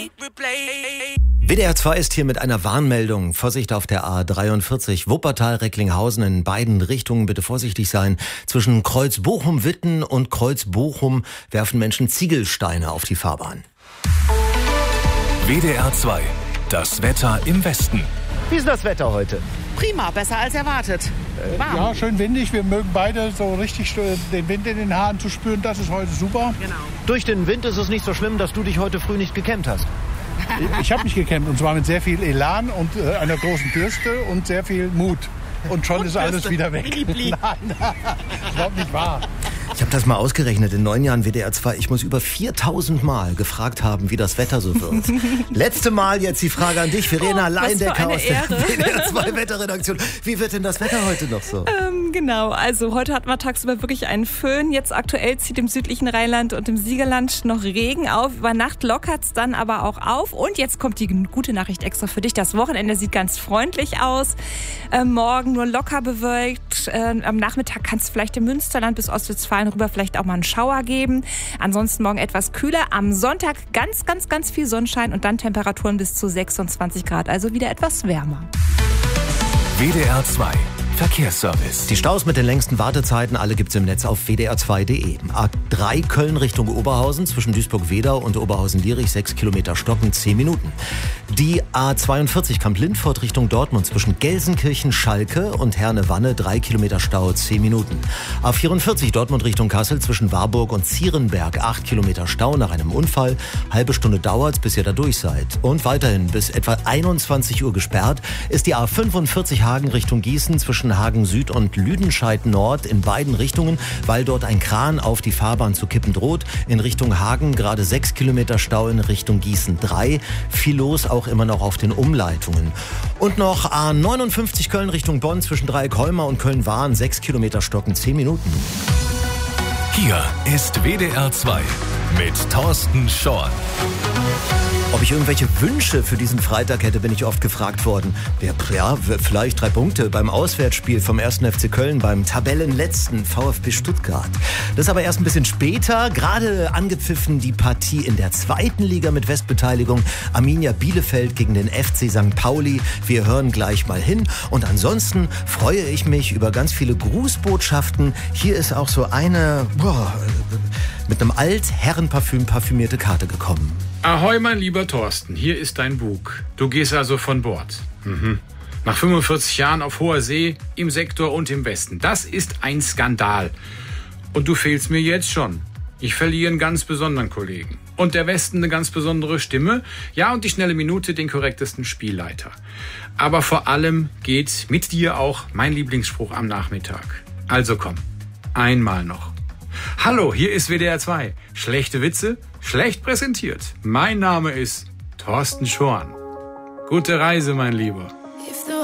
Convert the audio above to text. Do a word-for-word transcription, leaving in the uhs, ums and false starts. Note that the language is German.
W D R zwei ist hier mit einer Warnmeldung. Vorsicht auf der A dreiundvierzig, Wuppertal-Recklinghausen in beiden Richtungen. Bitte vorsichtig sein. Zwischen Kreuz Bochum-Witten und Kreuz Bochum werfen Menschen Ziegelsteine auf die Fahrbahn. W D R zwei, das Wetter im Westen. Wie ist das Wetter heute? Prima, besser als erwartet. Warm. Ja, schön windig. Wir mögen beide so richtig den Wind in den Haaren zu spüren. Das ist heute super. Genau. Durch den Wind ist es nicht so schlimm, dass du dich heute früh nicht gekämmt hast. Ich habe mich gekämmt und zwar mit sehr viel Elan und äh, einer großen Bürste und sehr viel Mut. Und schon und ist alles wieder weg. Nein, das ist überhaupt nicht wahr. Ich habe das mal ausgerechnet, in neun Jahren W D R zwei, ich muss über viertausend Mal gefragt haben, wie das Wetter so wird. Letzte Mal jetzt die Frage an dich, Verena oh, Leindecker aus der W D R zwei Wetterredaktion. Wie wird denn das Wetter heute noch so? Ähm, genau, also heute hatten wir tagsüber wirklich einen Föhn. Jetzt aktuell zieht im südlichen Rheinland und im Siegerland noch Regen auf. Über Nacht lockert es dann aber auch auf. Und jetzt kommt die gute Nachricht extra für dich. Das Wochenende sieht ganz freundlich aus. Ähm, morgen nur locker bewölkt. Ähm, am Nachmittag kann es vielleicht im Münsterland bis Ostwestfalen rüber vielleicht auch mal einen Schauer geben. Ansonsten morgen etwas kühler. Am Sonntag ganz, ganz, ganz viel Sonnenschein und dann Temperaturen bis zu sechsundzwanzig Grad. Also wieder etwas wärmer. W D R zwei Verkehrsservice. Die Staus mit den längsten Wartezeiten, alle gibt's im Netz auf w d r zwei punkt de. A drei Köln Richtung Oberhausen, zwischen Duisburg-Wedau und Oberhausen-Lierich, sechs Kilometer Stocken, zehn Minuten. Die A zweiundvierzig Kamp-Lindfort Richtung Dortmund, zwischen Gelsenkirchen-Schalke und Herne-Wanne, drei Kilometer Stau, zehn Minuten. A vierundvierzig Dortmund Richtung Kassel, zwischen Warburg und Zierenberg, acht Kilometer Stau nach einem Unfall. Halbe Stunde dauert's, bis ihr da durch seid. Und weiterhin bis etwa einundzwanzig Uhr gesperrt ist die A fünfundvierzig Hagen Richtung Gießen, zwischen Hagen Süd und Lüdenscheid Nord in beiden Richtungen, weil dort ein Kran auf die Fahrbahn zu kippen droht. In Richtung Hagen gerade sechs Kilometer Stau, in Richtung Gießen drei. Viel los auch immer noch auf den Umleitungen. Und noch A neunundfünfzig Köln Richtung Bonn, zwischen Dreieck-Holmer und Köln-Wahn, sechs Kilometer Stocken, zehn Minuten. Hier ist W D R zwei mit Thorsten Schorn. Ob ich irgendwelche Wünsche für diesen Freitag hätte, bin ich oft gefragt worden. Ja, vielleicht drei Punkte beim Auswärtsspiel vom ersten F C Köln, beim Tabellenletzten VfB Stuttgart. Das ist aber erst ein bisschen später. Gerade angepfiffen die Partie in der zweiten Liga mit Westbeteiligung. Arminia Bielefeld gegen den F C Sankt Pauli. Wir hören gleich mal hin. Und ansonsten freue ich mich über ganz viele Grußbotschaften. Hier ist auch so eine boah, mit einem Altherrenparfüm parfümierte Karte gekommen. Ahoi, mein lieber Thorsten, hier ist dein Bug. Du gehst also von Bord. Mhm. Nach fünfundvierzig Jahren auf hoher See, im Sektor und im Westen. Das ist ein Skandal. Und du fehlst mir jetzt schon. Ich verliere einen ganz besonderen Kollegen. Und der Westen eine ganz besondere Stimme. Ja, und die schnelle Minute den korrektesten Spielleiter. Aber vor allem geht mit dir auch mein Lieblingsspruch am Nachmittag. Also komm, einmal noch. Hallo, hier ist W D R zwei. Schlechte Witze, schlecht präsentiert. Mein Name ist Thorsten Schorn. Gute Reise, mein Lieber. If the